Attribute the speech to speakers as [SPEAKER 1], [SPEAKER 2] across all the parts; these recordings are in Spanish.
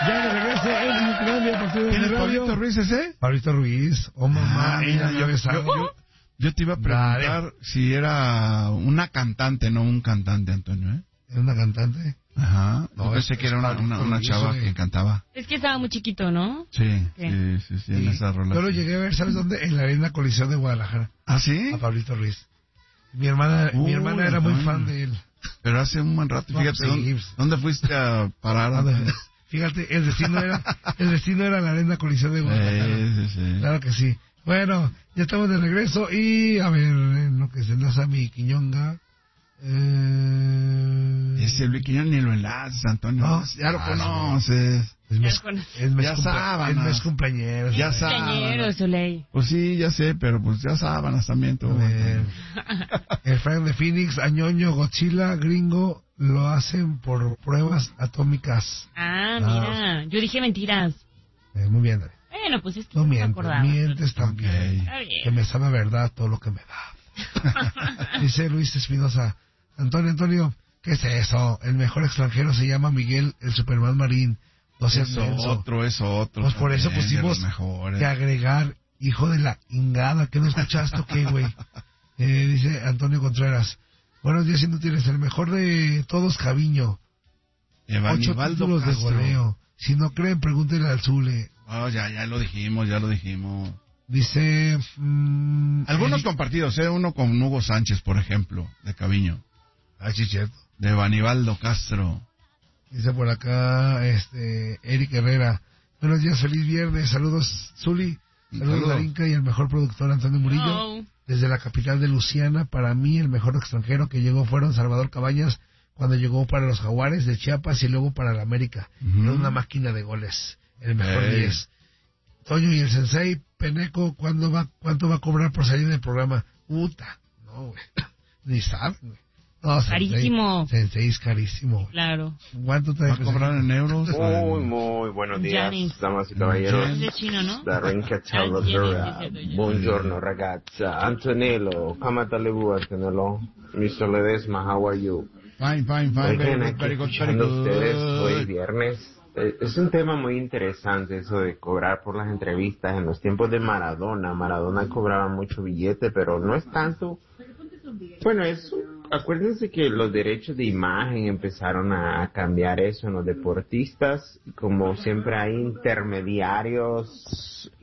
[SPEAKER 1] Ya de regreso en Ucrania, partido de radio.
[SPEAKER 2] ¿Pablito Ruiz ese?
[SPEAKER 1] Pablito Ruiz. Oh, mamá, mira,
[SPEAKER 2] yo te iba a preguntar si era una cantante, no un cantante, Antonio, ¿eh?
[SPEAKER 1] ¿Era una cantante?
[SPEAKER 2] Ajá. No, yo pensé que era una chava que cantaba.
[SPEAKER 3] Es que estaba muy chiquito, ¿no?
[SPEAKER 2] Sí, en esa rola.
[SPEAKER 1] Yo lo llegué a ver, ¿sabes dónde? En la Arena Coliseo de Guadalajara.
[SPEAKER 2] ¿Ah, sí?
[SPEAKER 1] A Pablito Ruiz. Mi hermana era muy fan de él.
[SPEAKER 2] Pero hace un buen rato, fíjate, ¿dónde fuiste a parar?
[SPEAKER 1] Fíjate, el destino era la Arena Coliseo de Guadalajara.
[SPEAKER 2] Sí.
[SPEAKER 1] Claro que sí. Bueno, ya estamos de regreso y a ver, en lo que se enlaza mi Quiñonga.
[SPEAKER 2] Ese Luis Quiñón ni lo enlaces, Antonio.
[SPEAKER 1] No,
[SPEAKER 2] ya lo conoces.
[SPEAKER 1] Es mes cumpleaños.
[SPEAKER 2] Ya sábanas.
[SPEAKER 3] Soleil.
[SPEAKER 2] Pues sí, ya sé, pero pues ya sábanas también tú.
[SPEAKER 1] El Frank de Phoenix, Añoño, Godzilla, Gringo, lo hacen por pruebas atómicas.
[SPEAKER 3] Mira, yo dije mentiras.
[SPEAKER 1] Muy bien, David.
[SPEAKER 3] Bueno, pues es que
[SPEAKER 1] no mientes también. Que me sabe a verdad todo lo que me da. Dice Luis Espinosa, Antonio, ¿qué es eso? El mejor extranjero se llama Miguel, el Superman Marín. No seas menso.
[SPEAKER 2] Eso otro.
[SPEAKER 1] Pues por eso pusimos que agregar, hijo de la ingada, ¿qué no escuchaste o qué, güey? Dice Antonio Contreras, buenos días, inútiles, el mejor de todos, Caviño. 8 títulos de goleo. Si no creen, pregúntenle al Zule.
[SPEAKER 2] Oh, ya lo dijimos.
[SPEAKER 1] Dice...
[SPEAKER 2] algunos compartidos, uno con Hugo Sánchez, por ejemplo, de Caviño.
[SPEAKER 1] Sí, cierto.
[SPEAKER 2] De Banibaldo Castro.
[SPEAKER 1] Dice por acá, Eric Herrera. Buenos días, feliz viernes. Saludos, Zuli. Saludos, Darinka y el mejor productor, Antonio Murillo. Desde la capital de Luciana, para mí el mejor extranjero que llegó fueron Salvador Cabañas, cuando llegó para los Jaguares de Chiapas y luego para la América. Era una máquina de goles. El mejor 10. Toño y el Sensei Peneco, ¿cuánto va a cobrar por salir del programa? Puta, no, güey. Ni saben, güey. No,
[SPEAKER 3] carísimo.
[SPEAKER 1] Sensei es carísimo.
[SPEAKER 3] Claro.
[SPEAKER 1] ¿Cuánto te
[SPEAKER 2] va a cobrar en euros?
[SPEAKER 4] Muy buenos días, damas y caballeros.
[SPEAKER 3] Es chino, ¿no?
[SPEAKER 4] Darinka Cialdera. Buongiorno, ragazza. Antonello, ¿cómo te le va, Antonello? Mi Soledesma, how are you?
[SPEAKER 2] Fine.
[SPEAKER 4] Very good. Ustedes hoy viernes. Es un tema muy interesante eso de cobrar por las entrevistas. En los tiempos de Maradona cobraba mucho billete, pero no es tanto. Bueno, acuérdense que los derechos de imagen empezaron a cambiar eso en los deportistas. Como siempre hay intermediarios,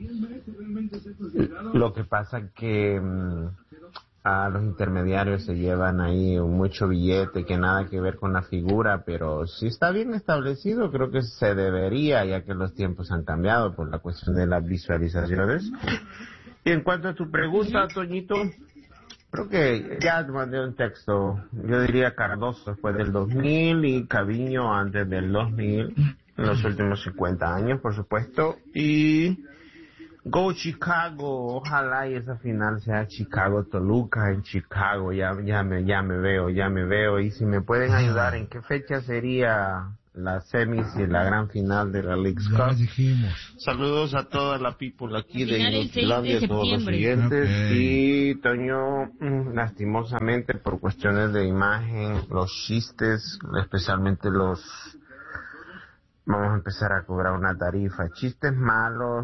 [SPEAKER 4] lo que pasa que a los intermediarios se llevan ahí mucho billete que nada que ver con la figura, pero si está bien establecido, creo que se debería, ya que los tiempos han cambiado por la cuestión de las visualizaciones. Y en cuanto a tu pregunta, Toñito, creo que ya te mandé un texto. Yo diría Cardoso después del 2000 y Caviño antes del 2000, en los últimos 50 años, por supuesto. Y Go Chicago, ojalá y esa final sea Chicago-Toluca en Chicago, ya me veo. Y si me pueden ayudar, ¿en qué fecha sería la semis y la gran final de la Leagues Cup? Saludos a toda la people aquí de Inutilandia, todos los siguientes. Y Toño, lastimosamente por cuestiones de imagen, los chistes, especialmente vamos a empezar a cobrar una tarifa, chistes malos,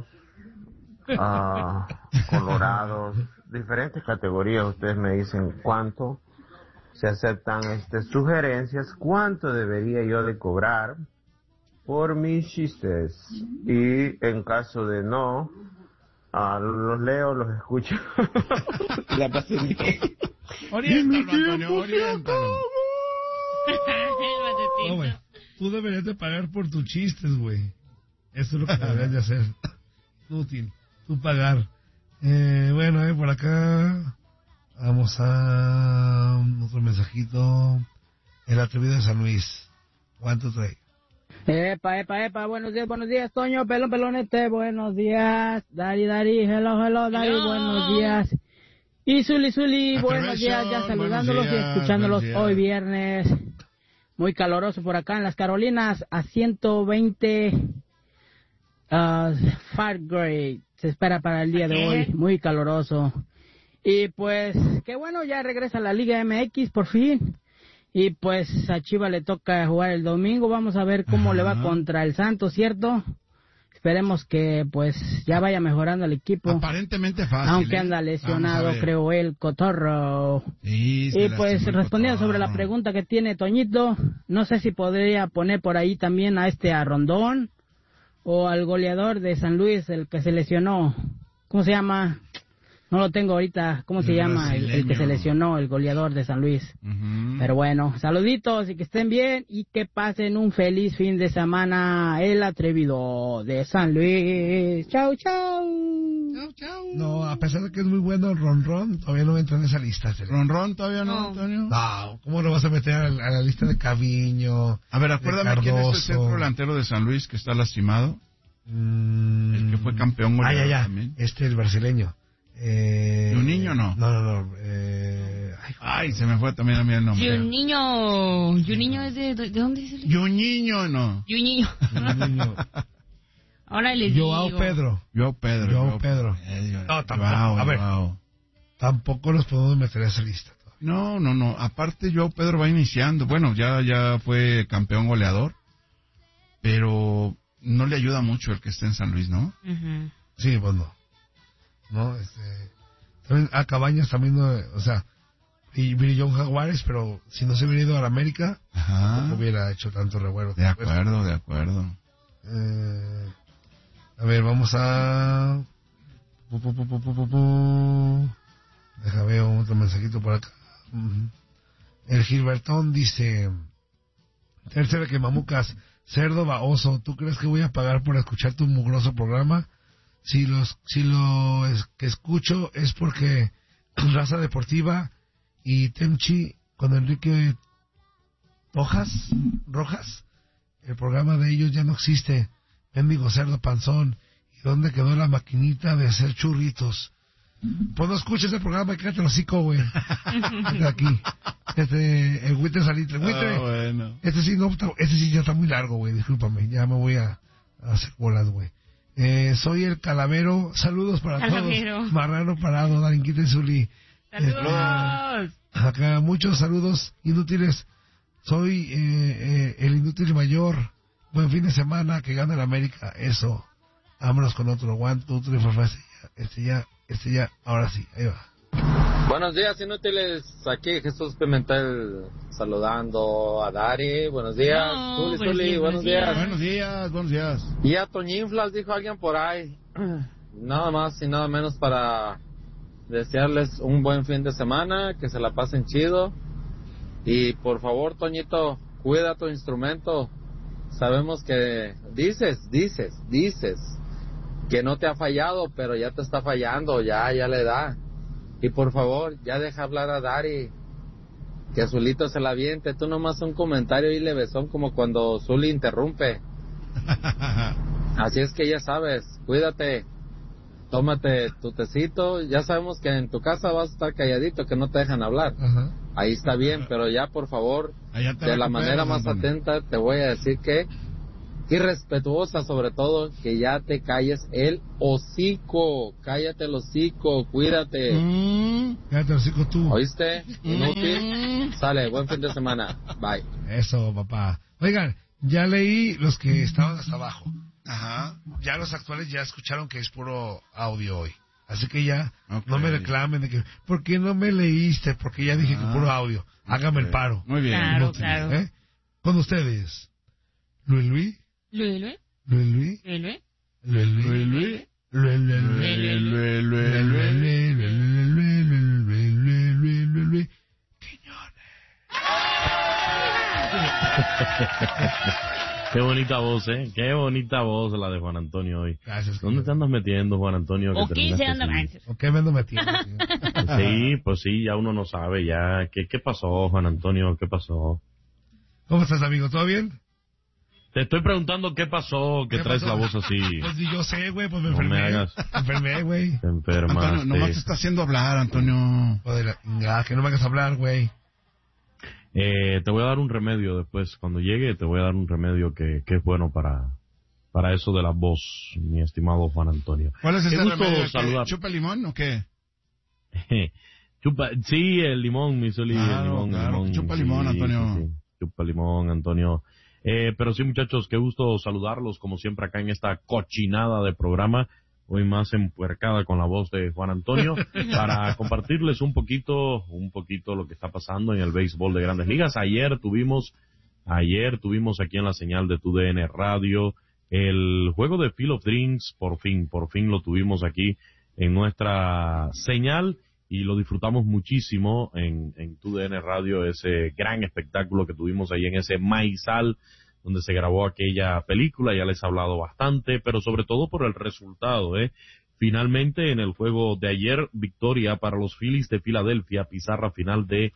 [SPEAKER 4] colorados, diferentes categorías. Ustedes me dicen cuánto se aceptan sugerencias, cuánto debería yo de cobrar por mis chistes, y en caso de no, los leo, los escucho. La pasen bien.
[SPEAKER 2] Oriéntalo, Antonio, oriéntalo.
[SPEAKER 1] No, güey, tú deberías de pagar por tus chistes, güey. Eso es lo que deberías de hacer. Útil. Tú pagar. Bueno, por acá vamos a otro mensajito. El atrevido de San Luis. ¿Cuánto trae?
[SPEAKER 5] Epa, buenos días, Toño, pelonete, buenos días. Dari, hello, Dari, buenos días. Y Zuli, buenos días, ya saludándolos y escuchándolos hoy viernes. Muy caloroso por acá en las Carolinas, a 120 Fahrenheit. Se espera para el día de hoy, muy caloroso. Y pues, qué bueno, ya regresa la Liga MX por fin. Y pues a Chivas le toca jugar el domingo. Vamos a ver cómo le va contra el Santos, ¿cierto? Esperemos que pues ya vaya mejorando el equipo.
[SPEAKER 2] Aparentemente fácil.
[SPEAKER 5] Aunque anda lesionado, creo, el Cotorro.
[SPEAKER 2] Sí,
[SPEAKER 5] y pues respondiendo sobre la pregunta que tiene Toñito, no sé si podría poner por ahí también a Rondón o al goleador de San Luis, el que se lesionó. ¿Cómo se llama? No lo tengo ahorita. ¿Cómo se llama el que se lesionó, el goleador de San Luis? Pero bueno, saluditos y que estén bien y que pasen un feliz fin de semana. El atrevido de San Luis. Chau, chau.
[SPEAKER 1] Chau, chau. No, a pesar de que es muy bueno el Ron, todavía no entra en esa lista.
[SPEAKER 2] ¿Ron todavía no, Antonio?
[SPEAKER 1] No, ¿cómo lo vas a meter a la lista de Caviño?
[SPEAKER 2] A ver, acuérdame quién es el centro delantero de San Luis que está lastimado. El que fue campeón
[SPEAKER 1] ya.
[SPEAKER 2] También.
[SPEAKER 1] El brasileño.
[SPEAKER 2] ¿Juninho no?
[SPEAKER 1] No.
[SPEAKER 2] Se me fue también a mí el nombre.
[SPEAKER 3] Juninho es de dónde es el?
[SPEAKER 2] Juninho no.
[SPEAKER 3] Juninho. Ahora les digo.
[SPEAKER 1] Joao Pedro. No, tampoco. A ver, tampoco los podemos meter a esa lista.
[SPEAKER 2] No. Aparte, Joao Pedro va iniciando. Bueno, ya fue campeón goleador. Pero no le ayuda mucho el que esté en San Luis, ¿no?
[SPEAKER 3] Uh-huh.
[SPEAKER 1] Sí, pues no. También a Cabañas también, y brilló Jaguares, pero si no se hubiera ido a la América, no hubiera hecho tanto revuelo.
[SPEAKER 2] De acuerdo.
[SPEAKER 1] A ver, vamos a... Deja ver otro mensajito por acá. El Gilbertón dice... Tercera que mamucas, cerdo baoso, ¿tú crees que voy a pagar por escuchar tu mugroso programa? Si lo que escucho es porque Raza Deportiva y Temchi con Enrique Rojas, el programa de ellos ya no existe. Mendigo cerdo panzón. ¿Y dónde quedó la maquinita de hacer churritos? Pues no escuches el programa y cállate el hocico, güey. Aquí. El Buitre Salitre.
[SPEAKER 2] Bueno.
[SPEAKER 1] Este sí ya está muy largo, güey. Discúlpame. Ya me voy a hacer bolas, güey. Soy el Calavero. Saludos para todos. Marrano Parado, Darinquita y Zuli.
[SPEAKER 3] ¡Saludos!
[SPEAKER 1] Acá muchos saludos inútiles. Soy el inútil mayor. Buen fin de semana, que gana el América. Eso. Vámonos con otro. 1, 2, 3, 4, 5. Este ya. Ahora sí, ahí va.
[SPEAKER 6] Buenos días, inútiles. Aquí Jesús Pimentel saludando a Dari. Buenos días. Zuli, buenos días.
[SPEAKER 2] Buenos días.
[SPEAKER 6] Y a Toñinflas, dijo alguien por ahí. Nada más y nada menos para desearles un buen fin de semana, que se la pasen chido. Y por favor, Toñito, cuida tu instrumento. Sabemos que dices que no te ha fallado, pero ya te está fallando, ya le da. Y por favor, ya deja hablar a Dari, que Zulito se la aviente. Tú nomás un comentario y levesón como cuando Zuli interrumpe. Así es que ya sabes, cuídate, tómate tu tecito. Ya sabemos que en tu casa vas a estar calladito, que no te dejan hablar.
[SPEAKER 1] Ajá.
[SPEAKER 6] Ahí está bien, pero ya por favor, de la manera más atenta, te voy a decir que, y respetuosa sobre todo, que ya te calles el hocico. Cállate el hocico, cuídate.
[SPEAKER 1] Cállate el hocico tú.
[SPEAKER 6] ¿Oíste? Inútil. Sale, buen fin de semana. Bye.
[SPEAKER 1] Eso, papá. Oigan, ya leí los que estaban hasta abajo.
[SPEAKER 2] Ajá.
[SPEAKER 1] Ya los actuales ya escucharon que es puro audio hoy. Así que ya no me reclamen de que, ¿por qué no me leíste? Porque ya dije que puro audio. Hágame el paro.
[SPEAKER 2] Muy bien.
[SPEAKER 3] Claro.
[SPEAKER 1] Con ustedes, Luis.
[SPEAKER 7] Qué bonita voz, Qué bonita voz la de Juan Antonio hoy.
[SPEAKER 1] Gracias.
[SPEAKER 7] ¿Dónde te andas metiendo, Juan Antonio?
[SPEAKER 3] ¿O qué se anda?
[SPEAKER 1] ¿O qué me ando metiendo?
[SPEAKER 7] Sí, pues sí, ya uno no sabe ya. ¿Qué pasó, Juan Antonio? ¿Qué pasó?
[SPEAKER 1] ¿Cómo estás, amigo? ¿Todo bien?
[SPEAKER 7] Te estoy preguntando qué pasó, que traes la voz así.
[SPEAKER 1] Pues yo sé, güey, pues me
[SPEAKER 7] No
[SPEAKER 1] enfermé.
[SPEAKER 7] me hagas.
[SPEAKER 1] Me enfermé, güey.
[SPEAKER 7] Te enfermaste.
[SPEAKER 2] Antonio, nomás te está haciendo hablar, Antonio.
[SPEAKER 1] Joder, que no me hagas hablar, güey.
[SPEAKER 7] Te voy a dar un remedio después. Cuando llegue te voy a dar un remedio que es bueno para eso de la voz, mi estimado Juan Antonio.
[SPEAKER 2] ¿Cuál es ese
[SPEAKER 7] Qué gusto
[SPEAKER 2] remedio?
[SPEAKER 7] saludar.
[SPEAKER 2] ¿Chupa limón o qué?
[SPEAKER 7] Sí, el limón, mi Zuli, el limón.
[SPEAKER 2] Claro.
[SPEAKER 7] Limón.
[SPEAKER 2] Chupa limón, Antonio.
[SPEAKER 7] Sí. Chupa limón, Antonio. Pero sí, muchachos, qué gusto saludarlos, como siempre, acá en esta cochinada de programa, hoy más empuercada con la voz de Juan Antonio, para compartirles un poquito lo que está pasando en el béisbol de Grandes Ligas. Ayer tuvimos aquí en la señal de TUDN Radio el juego de Field of Dreams, por fin lo tuvimos aquí en nuestra señal y lo disfrutamos muchísimo en TUDN Radio, ese gran espectáculo que tuvimos ahí en ese maizal donde se grabó aquella película. Ya les he hablado bastante, pero sobre todo por el resultado, Finalmente, en el juego de ayer, victoria para los Phillies de Filadelfia, pizarra final de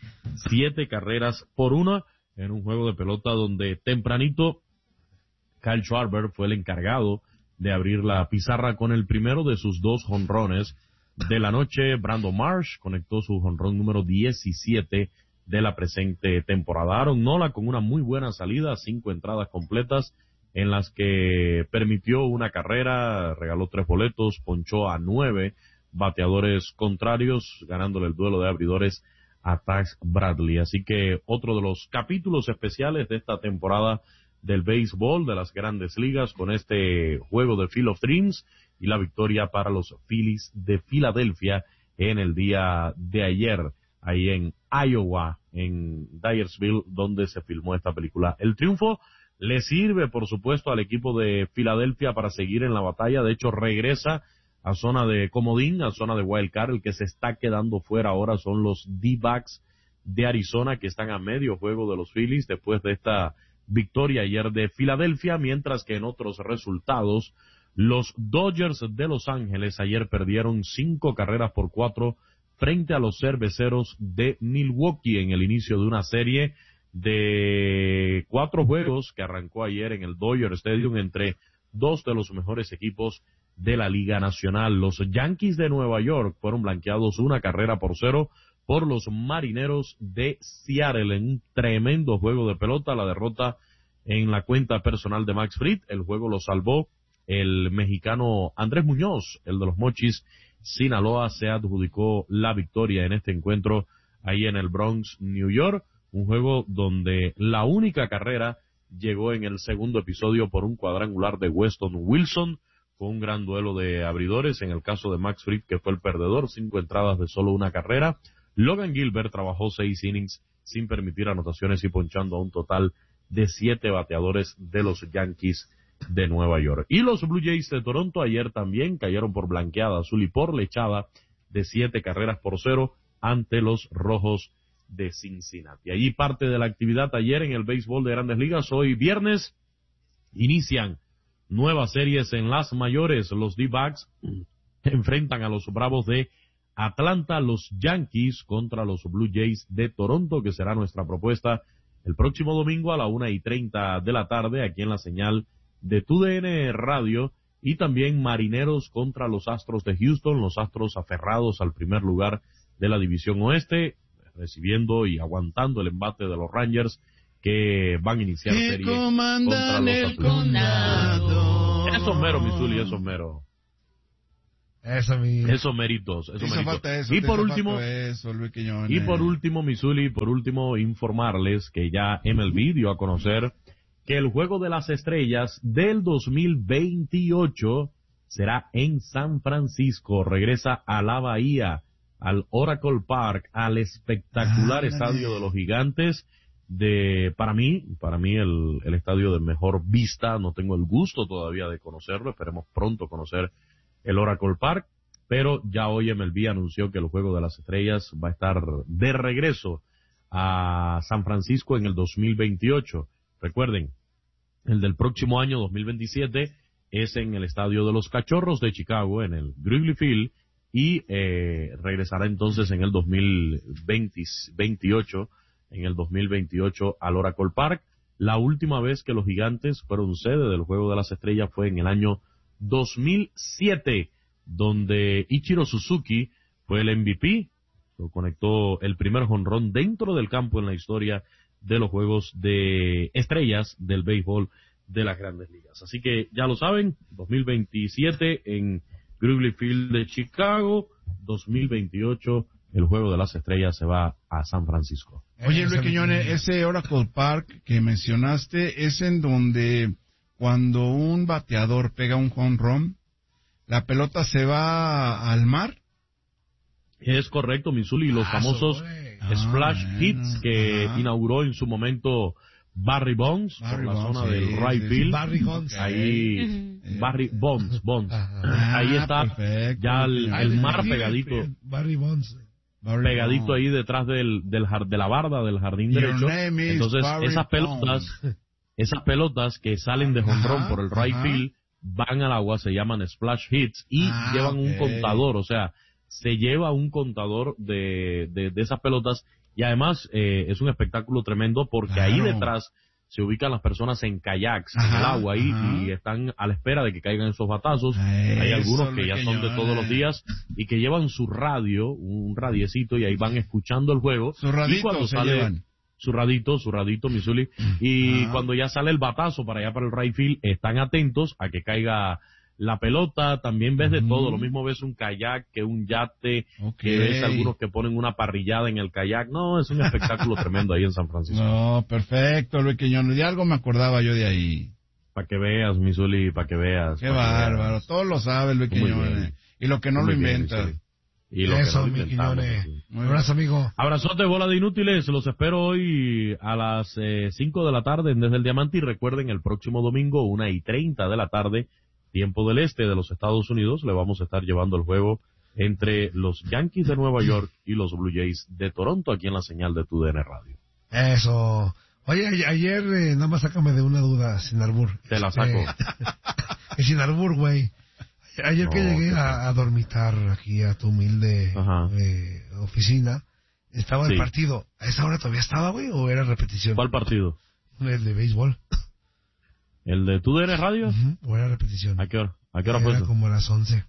[SPEAKER 7] 7-1, en un juego de pelota donde tempranito Kyle Schwarber fue el encargado de abrir la pizarra con el primero de sus 2 jonrones de la noche. Brandon Marsh conectó su jonrón número 17 de la presente temporada. Aaron Nola con una muy buena salida, 5 entradas completas en las que permitió una carrera, regaló 3 boletos, ponchó a 9 bateadores contrarios, ganándole el duelo de abridores a Tax Bradley. Así que otro de los capítulos especiales de esta temporada del béisbol de las Grandes Ligas, con este juego de Field of Dreams y la victoria para los Phillies de Filadelfia en el día de ayer, ahí en Iowa, en Dyersville, donde se filmó esta película. El triunfo le sirve, por supuesto, al equipo de Filadelfia para seguir en la batalla. De hecho, regresa a zona de comodín, a zona de wild card. El que se está quedando fuera ahora son los D-backs de Arizona, que están a medio juego de los Phillies después de esta victoria ayer de Filadelfia, mientras que en otros resultados, los Dodgers de Los Ángeles ayer perdieron 5-4 frente a los Cerveceros de Milwaukee en el inicio de una serie de 4 juegos que arrancó ayer en el Dodger Stadium entre 2 de los mejores equipos de la Liga Nacional. Los Yankees de Nueva York fueron blanqueados 1-0 por los Marineros de Seattle en un tremendo juego de pelota. La derrota en la cuenta personal de Max Fried, el juego lo salvó el mexicano Andrés Muñoz, el de los Mochis. Sinaloa se adjudicó la victoria en este encuentro ahí en el Bronx, New York, un juego donde la única carrera llegó en el segundo episodio por un cuadrangular de Weston Wilson. Fue un gran duelo de abridores, en el caso de Max Fried, que fue el perdedor, 5 entradas de solo una carrera. Logan Gilbert trabajó 6 innings sin permitir anotaciones y ponchando a un total de 7 bateadores de los Yankees de Nueva York. Y los Blue Jays de Toronto ayer también cayeron por blanqueada azul y por lechada de 7-0 ante los Rojos de Cincinnati. Allí parte de la actividad ayer en el béisbol de Grandes Ligas. Hoy viernes inician nuevas series en las mayores. Los D-backs enfrentan a los Bravos de Atlanta, los Yankees contra los Blue Jays de Toronto, que será nuestra propuesta el próximo domingo a la 1:30 de la tarde aquí en la señal de TUDN Radio. Y también Marineros contra los Astros de Houston, los Astros aferrados al primer lugar de la división oeste, recibiendo y aguantando el embate de los Rangers, que van a iniciar serie contra los Atléticos. Eso es mero, Missouri, eso es mero. Esos méritos. Y por último, Missouri, informarles que ya MLB dio a conocer que el Juego de las Estrellas del 2028 será en San Francisco. Regresa a la Bahía, al Oracle Park, al espectacular estadio de los Gigantes. Para mí el estadio de mejor vista. No tengo el gusto todavía de conocerlo, esperemos pronto conocer el Oracle Park, pero ya hoy MLB anunció que el Juego de las Estrellas va a estar de regreso a San Francisco en el 2028. Recuerden, el del próximo año 2027 es en el estadio de los Cachorros de Chicago, en el Wrigley Field, y regresará entonces en el 2028 al Oracle Park. La última vez que los Gigantes fueron sede del Juego de las Estrellas fue en el año 2007, donde Ichiro Suzuki fue el MVP, conectó el primer jonrón dentro del campo en la historia de los Juegos de Estrellas del béisbol de las Grandes Ligas. Así que ya lo saben, 2027 en Wrigley Field de Chicago, 2028 el Juego de las Estrellas se va a San Francisco.
[SPEAKER 2] Oye, Luis Quiñones, ese Oracle Park que mencionaste es en donde cuando un bateador pega un home run, la pelota se va al mar.
[SPEAKER 7] Es correcto, Misuli, los famosos splash hits que inauguró en su momento Barry Bonds por la zona del right field.
[SPEAKER 1] Barry Bonds.
[SPEAKER 7] Ahí, Barry Bonds. Ahí está, perfecto, ya el mar pegadito.
[SPEAKER 1] Barry Bonds.
[SPEAKER 7] Pegadito ahí detrás de la barda del jardín derecho. Entonces, esas pelotas que salen de jonrón por el right field van al agua, se llaman splash hits y llevan un contador, o sea, se lleva un contador de esas pelotas y además es un espectáculo tremendo porque ahí detrás se ubican las personas en kayaks en el agua ahí y están a la espera de que caigan esos batazos. Hay algunos que ya son de todos los días y que llevan su radio, un radiecito, y ahí van escuchando el juego. Y cuando sale su radito, Misuli, y cuando ya sale el batazo para allá para el right field, están atentos a que caiga la pelota. También ves de todo, lo mismo ves un kayak que un yate, que ves algunos que ponen una parrillada en el kayak. No, es un espectáculo tremendo ahí en San Francisco.
[SPEAKER 2] No, perfecto, Luis Quiñones, de algo me acordaba yo de ahí.
[SPEAKER 7] Para que veas, Misuli, para que veas.
[SPEAKER 2] Qué bárbaro, todo lo sabe Luis Quiñones, y lo que no lo inventa.
[SPEAKER 7] Y lo
[SPEAKER 1] eso,
[SPEAKER 7] que
[SPEAKER 1] mi Quiñones. Un abrazo, amigo.
[SPEAKER 7] Abrazote, bola de inútiles. Los espero hoy a las 5 de la tarde en Desde el Diamante. Y recuerden, el próximo domingo, 1:30 de la tarde, tiempo del este de los Estados Unidos, le vamos a estar llevando el juego entre los Yankees de Nueva York y los Blue Jays de Toronto, aquí en la señal de TUDN Radio.
[SPEAKER 1] Eso. Oye, ayer, nada más sácame de una duda, sin albur.
[SPEAKER 7] Te la saco.
[SPEAKER 1] Sin albur, güey. Ayer que llegué a dormitar aquí a tu humilde oficina, estaba el partido. ¿A esa hora todavía estaba, güey, o era repetición?
[SPEAKER 7] ¿Cuál partido?
[SPEAKER 1] El de béisbol.
[SPEAKER 7] ¿El de TUDN Radio?
[SPEAKER 1] ¿O era repetición?
[SPEAKER 7] ¿A qué hora fue eso?
[SPEAKER 1] Era como a las 11.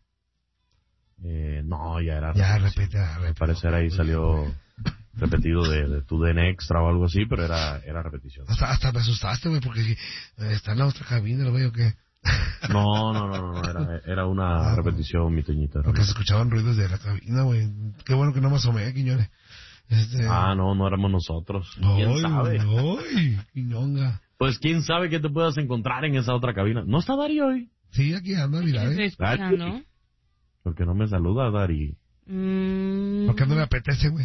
[SPEAKER 7] No, ya era
[SPEAKER 1] repetición.
[SPEAKER 7] Al parecer ahí salió repetido de TUDN Extra o algo así, pero era repetición.
[SPEAKER 1] Hasta me asustaste, güey, porque está en la otra cabina, ¿lo veo que?
[SPEAKER 7] No, era una repetición, mi Toñita.
[SPEAKER 1] Porque se escuchaban ruidos de la cabina, güey. Qué bueno que no me asomé, Quiñones.
[SPEAKER 7] No éramos nosotros. ¿Quién sabe?
[SPEAKER 1] ¡Ay, Quiñonga!
[SPEAKER 7] Pues quién sabe qué te puedas encontrar en esa otra cabina. ¿No está Dari hoy?
[SPEAKER 1] Sí, aquí anda, mira.
[SPEAKER 3] ¿No?
[SPEAKER 7] ¿Por qué no me saluda, Dari?
[SPEAKER 1] Porque no me apetece, güey.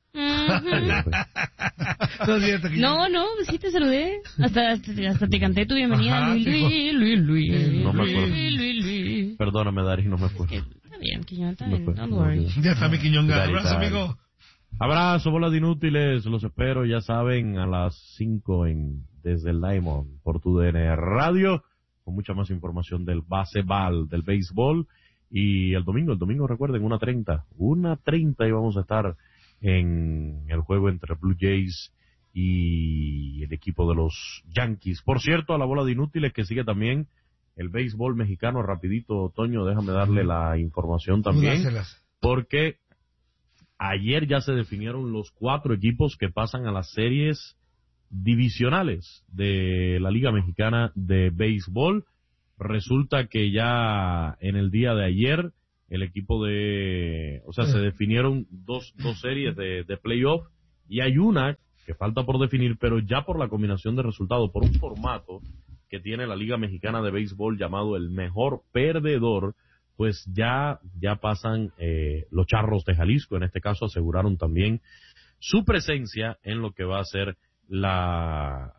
[SPEAKER 3] No, sí te saludé. Hasta te canté tu bienvenida. Luis.
[SPEAKER 7] No me acuerdo. Perdóname, Dari, no me acuerdo.
[SPEAKER 3] Está bien, Quiñón, está bien. Don't worry.
[SPEAKER 1] Ya está mi Quiñonga. Abrazo, amigo.
[SPEAKER 7] Abrazo, bola de inútiles. Los espero, ya saben, a las 5 Desde el Diamond por TUDN Radio, con mucha más información del baseball, del béisbol. Y el domingo recuerden, 1:30 y vamos a estar en el juego entre Blue Jays y el equipo de los Yankees. Por cierto, a la bola de inútiles que sigue también el béisbol mexicano. Rapidito, Toño, déjame darle la información también, porque ayer ya se definieron los 4 equipos que pasan a las series divisionales de la Liga Mexicana de Béisbol. Resulta que ya en el día de ayer el equipo se definieron dos series de playoff, y hay una que falta por definir, pero ya por la combinación de resultados, por un formato que tiene la Liga Mexicana de Béisbol llamado el mejor perdedor, pues ya pasan los Charros de Jalisco. En este caso aseguraron también su presencia en lo que va a ser la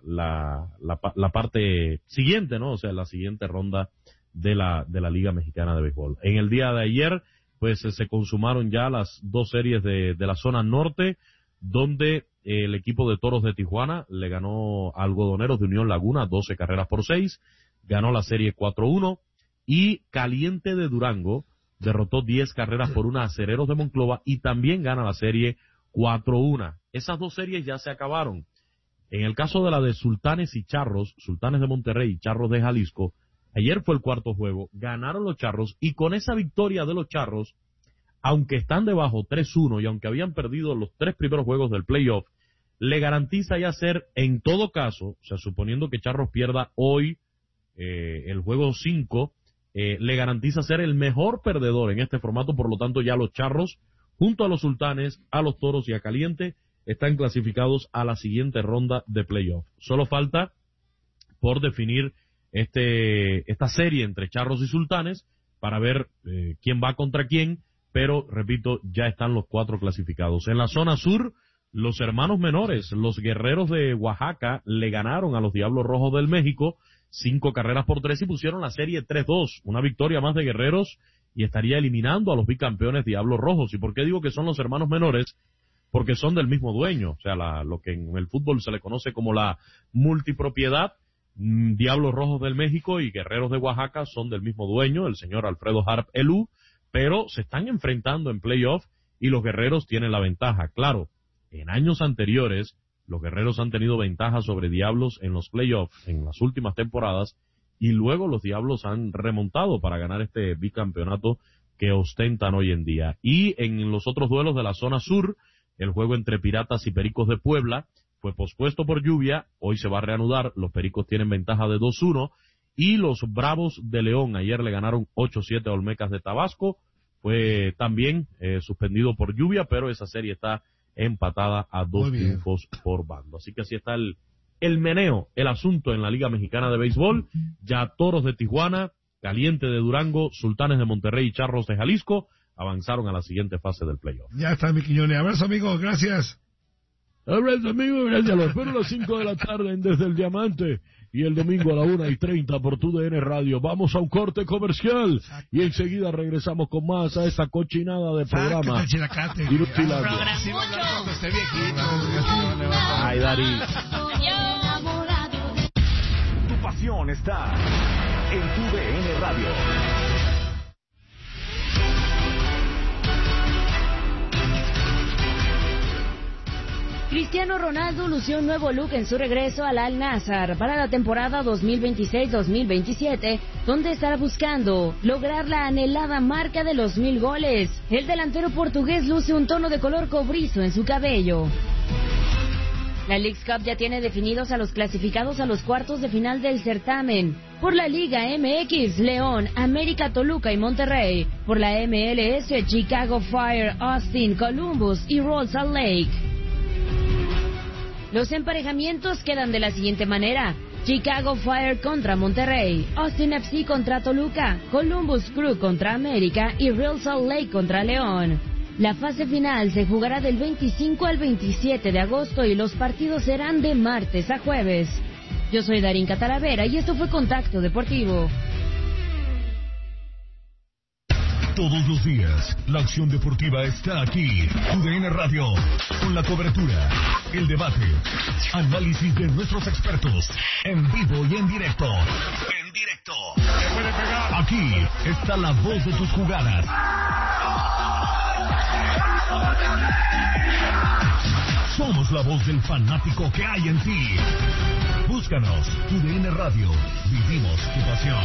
[SPEAKER 7] parte siguiente, ¿no? O sea, la siguiente ronda de la Liga Mexicana de Béisbol. En el día de ayer, pues se consumaron ya las 2 series de la zona norte, donde el equipo de Toros de Tijuana le ganó a Algodoneros de Unión Laguna 12-6, ganó la serie 4-1, y Caliente de Durango derrotó 10-1 a Acereros de Monclova y también gana la serie 4-1. Esas 2 series ya se acabaron. En el caso de la de Sultanes y Charros, Sultanes de Monterrey y Charros de Jalisco, ayer fue el 4º juego, ganaron los Charros, y con esa victoria de los Charros, aunque están debajo 3-1 y aunque habían perdido los 3 primeros juegos del playoff, le garantiza ya ser, en todo caso, o sea, suponiendo que Charros pierda hoy el juego 5, le garantiza ser el mejor perdedor en este formato. Por lo tanto, ya los Charros junto a los Sultanes, a los Toros y a Caliente, están clasificados a la siguiente ronda de playoff. Solo falta por definir esta serie entre Charros y Sultanes para ver quién va contra quién, pero, repito, ya están los 4 clasificados. En la zona sur, los hermanos menores, los Guerreros de Oaxaca, le ganaron a los Diablos Rojos del México 5-3 y pusieron la serie 3-2, una victoria más de Guerreros y estaría eliminando a los bicampeones Diablos Rojos. ¿Y por qué digo que son los hermanos menores? Porque son del mismo dueño, o sea, lo que en el fútbol se le conoce como la multipropiedad. Diablos Rojos del México y Guerreros de Oaxaca son del mismo dueño, el señor Alfredo Harp Elú, pero se están enfrentando en playoff y los Guerreros tienen la ventaja. Claro, en años anteriores, los Guerreros han tenido ventaja sobre Diablos en los playoffs en las últimas temporadas y luego los Diablos han remontado para ganar este bicampeonato que ostentan hoy en día. Y en los otros duelos de la zona sur, el juego entre Piratas y Pericos de Puebla fue pospuesto por lluvia, hoy se va a reanudar, los Pericos tienen ventaja de 2-1, y los Bravos de León ayer le ganaron 8-7 a Olmecas de Tabasco, fue también suspendido por lluvia, pero esa serie está empatada a 2 triunfos por bando. Así que así está el meneo, el asunto en la Liga Mexicana de Béisbol. Ya Toros de Tijuana, Caliente de Durango, Sultanes de Monterrey y Charros de Jalisco avanzaron a la siguiente fase del playoff.
[SPEAKER 1] Ya está, mi Quiñones. Abrazo, amigo, gracias.
[SPEAKER 7] Abrazo, amigo, gracias. Los espero a las 5 de la tarde en Desde el Diamante y el domingo a la 1:30 por TUDN Radio. Vamos a un corte comercial y enseguida regresamos con más a esta cochinada de programa. Ay, Dari.
[SPEAKER 8] Tu pasión está en TUDN Radio.
[SPEAKER 3] Cristiano Ronaldo lució un nuevo look en su regreso al Al-Nassr para la temporada 2026-2027, donde estará buscando lograr la anhelada marca de los 1000 goles. El delantero portugués luce un tono de color cobrizo en su cabello. La Leagues Cup ya tiene definidos a los clasificados a los cuartos de final del certamen. Por la Liga MX, León, América, Toluca y Monterrey. Por la MLS, Chicago Fire, Austin, Columbus y Real Salt Lake. Los emparejamientos quedan de la siguiente manera: Chicago Fire contra Monterrey, Austin FC contra Toluca, Columbus Crew contra América y Real Salt Lake contra León. La fase final se jugará del 25 al 27 de agosto y los partidos serán de martes a jueves. Yo soy Darinka Talavera y esto fue Contacto Deportivo.
[SPEAKER 8] Todos los días, la acción deportiva está aquí. TUDN Radio, con la cobertura, el debate, análisis de nuestros expertos, en vivo y en directo. Aquí está la voz de tus jugadas. Somos la voz del fanático que hay en ti. Búscanos, TUDN Radio, vivimos tu pasión.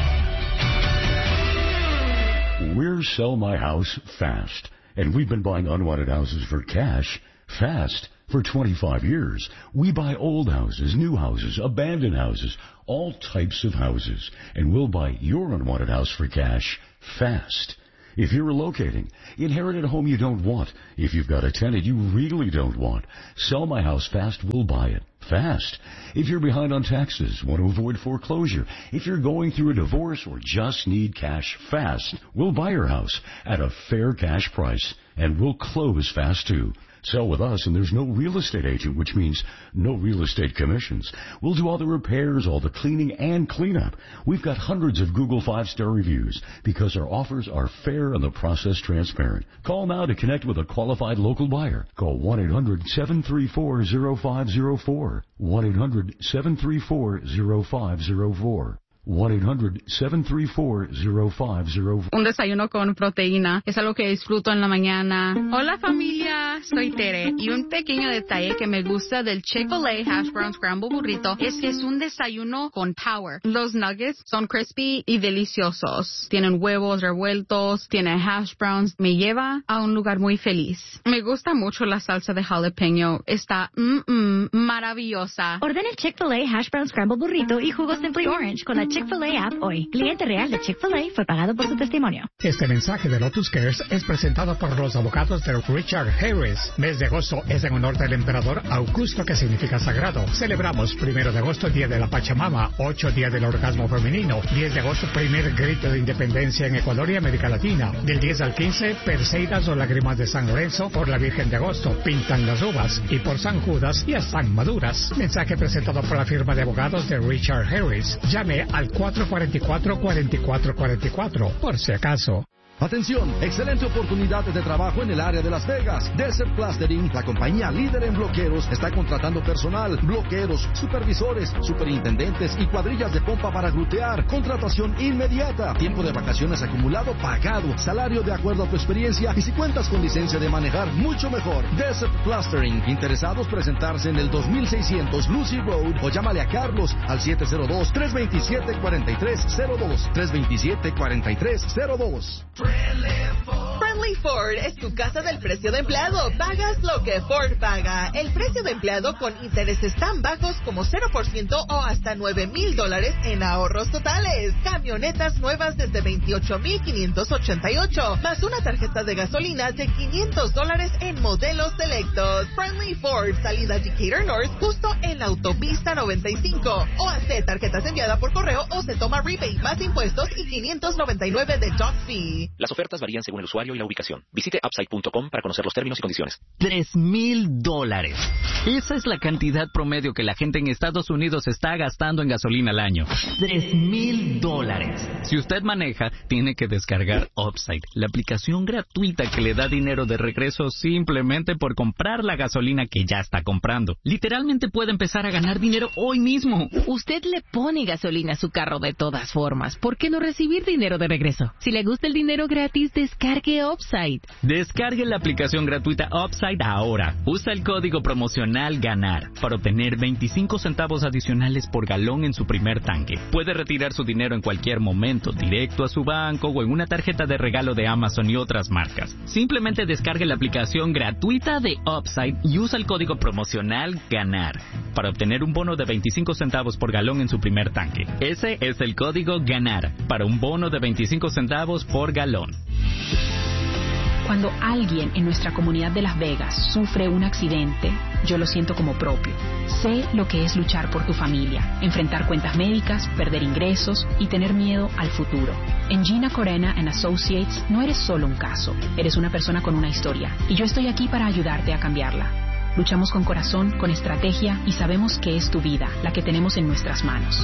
[SPEAKER 9] We're Sell My House Fast, and we've been buying unwanted houses for cash fast for 25 years. We buy old houses, new houses, abandoned houses, all types of houses, and we'll buy your unwanted house for cash fast. If you're relocating, inherit a home you don't want. If you've got a tenant you really don't want, Sell My House Fast will buy it fast. If you're behind on taxes, want to avoid foreclosure, if you're going through a divorce or just need cash fast, we'll buy your house at a fair cash price, and we'll close fast too. Sell with us, and there's no real estate agent, which means no real estate commissions. We'll do all the repairs, all the cleaning, and cleanup. We've got hundreds of Google 5-star reviews because our offers are fair and the process transparent. Call now to connect with a qualified local buyer. Call 1-800-734-0504. 1-800-734-0504. 1-800-734-0504.
[SPEAKER 10] Un desayuno con proteína es algo que disfruto en la mañana. Hola familia, soy Tere y un pequeño detalle que me gusta del Chick-fil-A Hash Brown Scramble Burrito es que es un desayuno con power. Los nuggets son crispy y deliciosos. Tienen huevos revueltos, tienen hash browns. Me lleva a un lugar muy feliz. Me gusta mucho la salsa de jalapeño. Está maravillosa.
[SPEAKER 11] Ordena el Chick-fil-A Hash Brown Scramble Burrito y jugo Simply Orange con la Chick-fil-A app hoy. Cliente real de Chick-fil-A fue pagado por su testimonio.
[SPEAKER 12] Este mensaje de Lotus Cares es presentado por los abogados de Richard Harris. Mes de agosto es en honor del emperador Augusto, que significa sagrado. Celebramos 1 de agosto, Día de la Pachamama, 8 Día del Orgasmo Femenino, 10 de agosto, primer grito de independencia en Ecuador y América Latina. Del 10 al 15, Perseidas o lágrimas de San Lorenzo. Por la Virgen de Agosto, pintan las uvas. Y por San Judas, ya están maduras. Mensaje presentado por la firma de abogados de Richard Harris. Llame al 444-4444, por si acaso.
[SPEAKER 13] Atención, excelente oportunidad de trabajo en el área de Las Vegas. Desert Plastering, la compañía líder en bloqueros, está contratando personal, bloqueros, supervisores, superintendentes y cuadrillas de pompa para glutear. Contratación inmediata, tiempo de vacaciones acumulado pagado, salario de acuerdo a tu experiencia y si cuentas con licencia de manejar, mucho mejor. Desert Plastering, interesados presentarse en el 2600 Lucy Road o llámale a Carlos al 702-327-4302, 327-4302.
[SPEAKER 14] Friendly Ford es tu casa del precio de empleado. Pagas lo que Ford paga. El precio de empleado con intereses tan bajos como 0% o hasta $9,000 en ahorros totales. Camionetas nuevas desde $28,588, más una tarjeta de gasolina de $500 en modelos selectos. Friendly Ford, salida Decatur North, justo en la autopista 95. O hace tarjetas enviadas por correo o se toma rebate más impuestos y $599 de dock fee.
[SPEAKER 15] Las ofertas varían según el usuario y la ubicación. Visite upside.com para conocer los términos y condiciones.
[SPEAKER 16] $3,000. Esa es la cantidad promedio que la gente en Estados Unidos está gastando en gasolina al año. $3,000. Si usted maneja, tiene que descargar Upside, la aplicación gratuita que le da dinero de regreso simplemente por comprar la gasolina que ya está comprando. Literalmente puede empezar a ganar dinero hoy mismo.
[SPEAKER 17] Usted le pone gasolina a su carro de todas formas. ¿Por qué no recibir dinero de regreso? Si le gusta el dinero gratis, descargue Upside.
[SPEAKER 16] Descargue la aplicación gratuita Upside ahora. Usa el código promocional GANAR para obtener 25 centavos adicionales por galón en su primer tanque. Puede retirar su dinero en cualquier momento, directo a su banco o en una tarjeta de regalo de Amazon y otras marcas. Simplemente descargue la aplicación gratuita de Upside y usa el código promocional GANAR para obtener un bono de 25 centavos por galón en su primer tanque. Ese es el código GANAR para un bono de 25 centavos por galón.
[SPEAKER 18] Cuando alguien en nuestra comunidad de Las Vegas sufre un accidente, yo lo siento como propio. Sé lo que es luchar por tu familia, enfrentar cuentas médicas, perder ingresos y tener miedo al futuro. En Gina Corena & Associates no eres solo un caso, eres una persona con una historia y yo estoy aquí para ayudarte a cambiarla. Luchamos con corazón, con estrategia y sabemos que es tu vida la que tenemos en nuestras manos.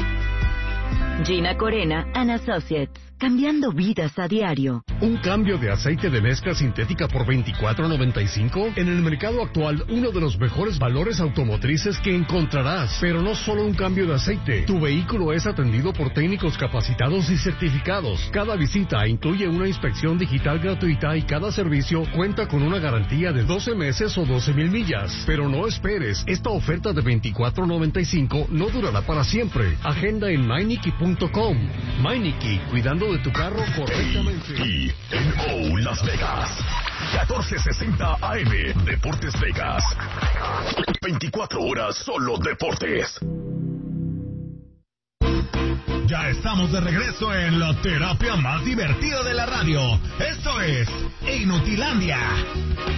[SPEAKER 3] Gina Corena & Associates, cambiando vidas a diario.
[SPEAKER 19] ¿Un cambio de aceite de mezcla sintética por $24.95? En el mercado actual, uno de los mejores valores automotrices que encontrarás. Pero no solo un cambio de aceite. Tu vehículo es atendido por técnicos capacitados y certificados. Cada visita incluye una inspección digital gratuita y cada servicio cuenta con una garantía de 12 meses o 12,000 millas. Pero no esperes, esta oferta de $24.95 no durará para siempre. Agenda en Meineke.com. Meineke, cuidando de tu carro correctamente.
[SPEAKER 8] Y Las Vegas, 1460 AM, Deportes Vegas. 24 horas solo deportes.
[SPEAKER 20] Ya estamos de regreso en la terapia más divertida de la radio. Esto es Inutilandia.